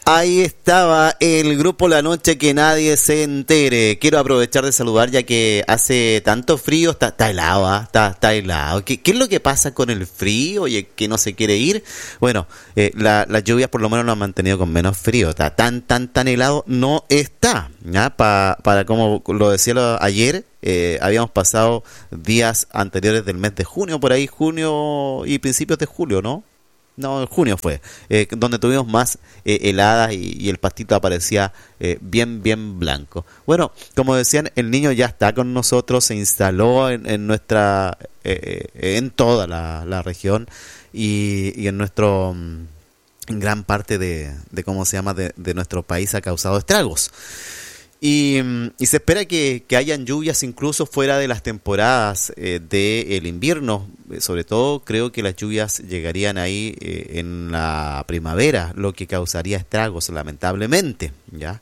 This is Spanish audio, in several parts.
Ahí estaba el grupo La Noche que nadie se entere. Quiero aprovechar de saludar ya que hace tanto frío, está helado, está helado. ¿Qué es lo que pasa con el frío? Oye, que no se quiere ir. Bueno, las lluvias por lo menos nos han mantenido con menos frío. Está tan helado, no está. ¿Ya? Para como lo decía ayer, habíamos pasado días anteriores del mes de junio, por ahí junio y principios de julio, ¿no? No, en junio fue, donde tuvimos más heladas y el pastito aparecía bien blanco. Bueno, como decían, el niño ya está con nosotros, se instaló en nuestra, en toda la región y en nuestro, en gran parte de cómo se llama, de nuestro país ha causado estragos. Y se espera que hayan lluvias incluso fuera de las temporadas del invierno. Sobre todo creo que las lluvias llegarían ahí en la primavera, lo que causaría estragos lamentablemente, ¿ya?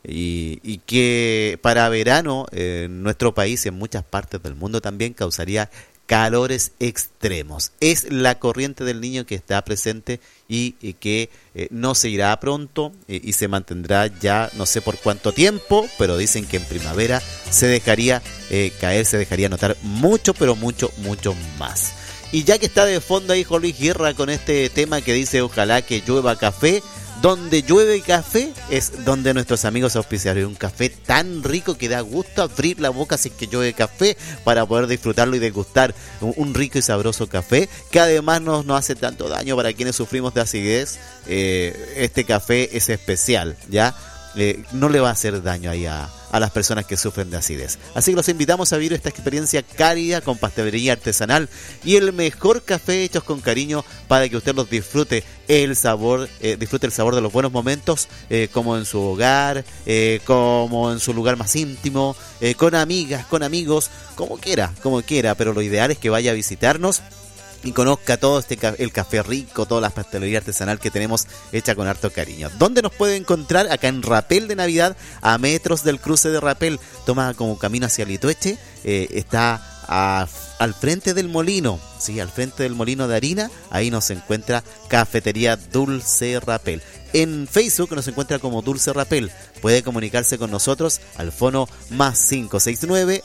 Y que para verano en nuestro país y en muchas partes del mundo también causaría calores extremos. Es la corriente del niño que está presente y que no se irá pronto y se mantendrá ya no sé por cuánto tiempo, pero dicen que en primavera se dejaría caer, se dejaría notar mucho, pero mucho más. Y ya que está de fondo ahí Juan Luis Guerra con este tema que dice ojalá que llueva café, donde llueve café es donde nuestros amigos auspiciarios, un café tan rico que da gusto abrir la boca si es que llueve café para poder disfrutarlo y degustar un rico y sabroso café que además no nos hace tanto daño para quienes sufrimos de acidez. Este café es especial, ¿ya? No le va a hacer daño ahí a las personas que sufren de acidez. Así que los invitamos a vivir esta experiencia cálida con pastelería artesanal y el mejor café hechos con cariño para que usted los disfrute el sabor de los buenos momentos, como en su hogar, como en su lugar más íntimo, con amigas, con amigos, como quiera, pero lo ideal es que vaya a visitarnos y conozca todo el café rico, toda la pastelería artesanal que tenemos hecha con harto cariño. ¿Dónde nos puede encontrar? Acá en Rapel de Navidad, a metros del cruce de Rapel. Toma como camino hacia Litueche, está al frente del molino, sí, al frente del molino de harina. Ahí nos encuentra Cafetería Dulce Rapel. En Facebook nos encuentra como Dulce Rapel. Puede comunicarse con nosotros al fono más 569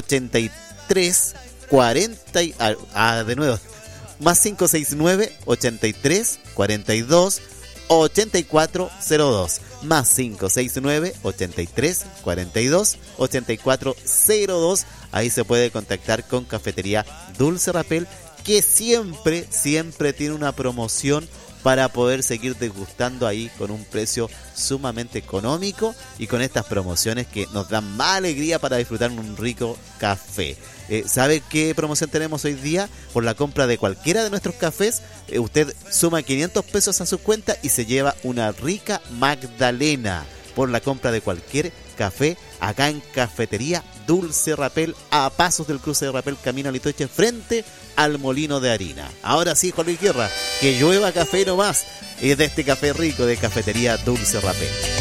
83 40 de nuevo. Más 569 83 42 8402. Más 569 83 42 8402. Ahí se puede contactar con Cafetería Dulce Rapel, que siempre tiene una promoción para poder seguir degustando ahí con un precio sumamente económico y con estas promociones que nos dan más alegría para disfrutar un rico café. ¿Sabe qué promoción tenemos hoy día? Por la compra de cualquiera de nuestros cafés, usted suma 500 pesos a su cuenta y se lleva una rica magdalena por la compra de cualquier café acá en Cafetería Dulce Rapel, a pasos del cruce de Rapel, camino a Litueche, frente al molino de harina. Ahora sí, Juan Luis Guerra, que llueva café nomás, de este café rico de Cafetería Dulce Rapel.